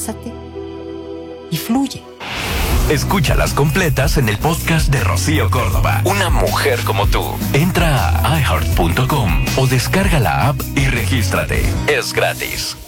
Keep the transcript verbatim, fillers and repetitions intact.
lánzate y fluye. Escúchalas completas en el podcast de Rocío Córdoba. Una mujer como tú. Entra a i heart punto com o descarga la app y regístrate. Es gratis.